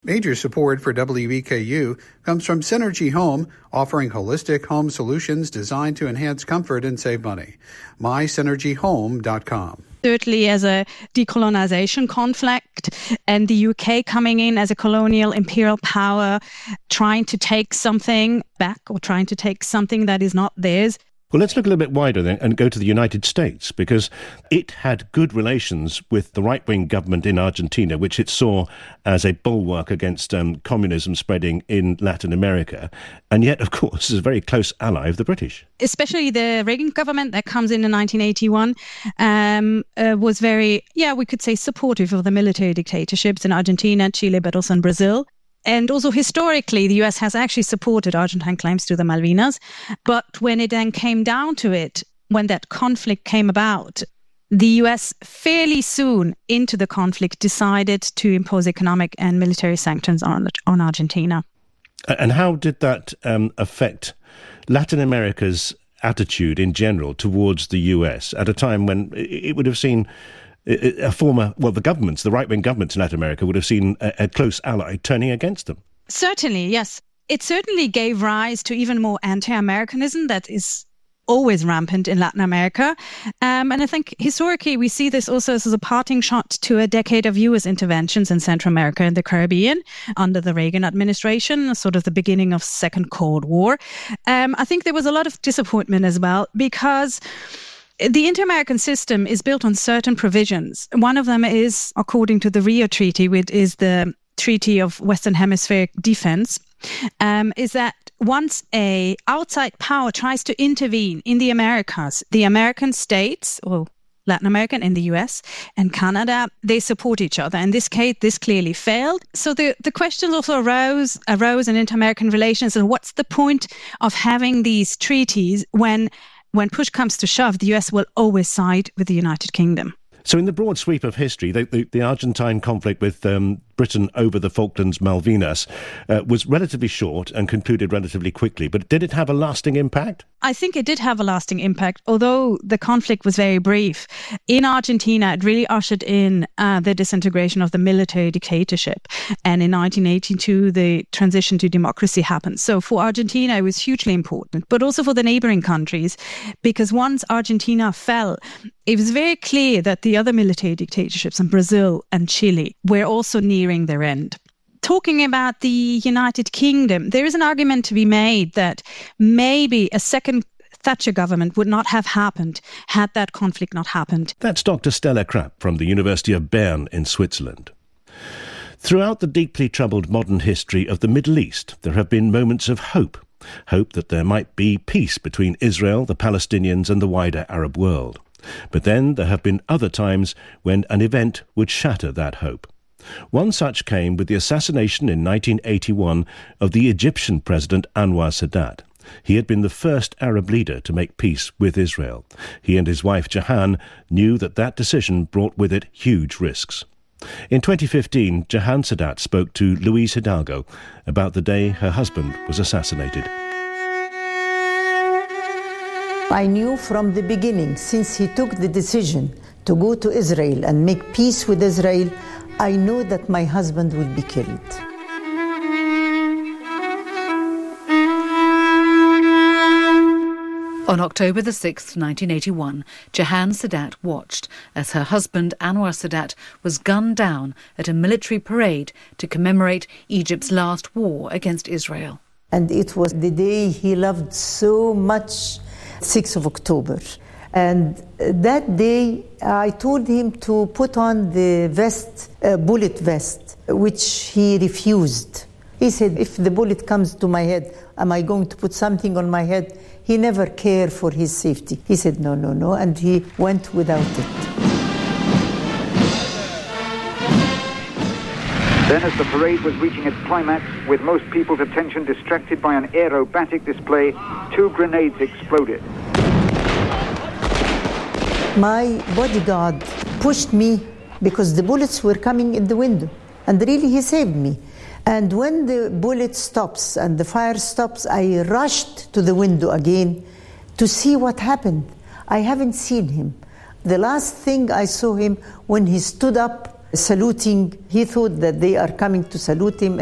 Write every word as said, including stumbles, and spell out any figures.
Major support for W E K U comes from Synergy Home, offering holistic home solutions designed to enhance comfort and save money. my synergy home dot com. Certainly as a decolonization conflict, and the U K coming in as a colonial imperial power, trying to take something back or trying to take something that is not theirs. Well, let's look a little bit wider then and go to the United States, because it had good relations with the right-wing government in Argentina, which it saw as a bulwark against um, communism spreading in Latin America. And yet, of course, is a very close ally of the British. Especially the Reagan government that comes in in nineteen eighty-one um, uh, was very, yeah, we could say supportive of the military dictatorships in Argentina, Chile, but also in Brazil. And also historically, the U S has actually supported Argentine claims to the Malvinas. But when it then came down to it, when that conflict came about, the U S fairly soon into the conflict decided to impose economic and military sanctions on, on Argentina. And how did that um, affect Latin America's attitude in general towards the U S at a time when it would have seen a former, well, the governments, the right-wing governments in Latin America would have seen a, a close ally turning against them? Certainly, yes. It certainly gave rise to even more anti-Americanism that is always rampant in Latin America. Um, and I think historically we see this also as a parting shot to a decade of U S interventions in Central America and the Caribbean under the Reagan administration, sort of the beginning of Second Cold War. Um, I think there was a lot of disappointment as well, because the inter-American system is built on certain provisions. One of them is, according to the Rio Treaty, which is the Treaty of Western Hemispheric Defense, um, is that once a outside power tries to intervene in the Americas, the American states, or Latin American and the U S and Canada, they support each other. In this case, this clearly failed. So the, the questions also arose, arose in inter-American relations, and what's the point of having these treaties when When push comes to shove, the U S will always side with the United Kingdom. So in the broad sweep of history, the, the, the Argentine conflict with um, Britain over the Falklands, Malvinas, uh, was relatively short and concluded relatively quickly. But did it have a lasting impact? I think it did have a lasting impact, although the conflict was very brief. In Argentina, it really ushered in uh, the disintegration of the military dictatorship. And in nineteen eighty-two, the transition to democracy happened. So for Argentina, it was hugely important, but also for the neighboring countries, because once Argentina fell, it was very clear that the other military dictatorships in Brazil and Chile were also nearing their end. Talking about the United Kingdom, there is an argument to be made that maybe a second Thatcher government would not have happened had that conflict not happened. That's Doctor Stella Krapp from the University of Bern in Switzerland. Throughout the deeply troubled modern history of the Middle East, there have been moments of hope. Hope that there might be peace between Israel, the Palestinians and the wider Arab world. But then there have been other times when an event would shatter that hope. One such came with the assassination in nineteen eighty-one of the Egyptian president Anwar Sadat. He had been the first Arab leader to make peace with Israel. He and his wife Jahan knew that that decision brought with it huge risks. In twenty fifteen, Jahan Sadat spoke to Luis Hidalgo about the day her husband was assassinated. I knew from the beginning, since he took the decision to go to Israel and make peace with Israel, I knew that my husband would be killed. On October the sixth, nineteen eighty-one, Jahan Sadat watched as her husband Anwar Sadat was gunned down at a military parade to commemorate Egypt's last war against Israel. And it was the day he loved so much, sixth of October. And that day, I told him to put on the vest, uh, bullet vest, which he refused. He said, if the bullet comes to my head, am I going to put something on my head? He never cared for his safety. He said, no, no, no, and he went without it. Then as the parade was reaching its climax, with most people's attention distracted by an aerobatic display, two grenades exploded. My bodyguard pushed me because the bullets were coming in the window. And really, he saved me. And when the bullet stops and the fire stops, I rushed to the window again to see what happened. I haven't seen him. The last thing I saw him when he stood up saluting. He thought that they are coming to salute him.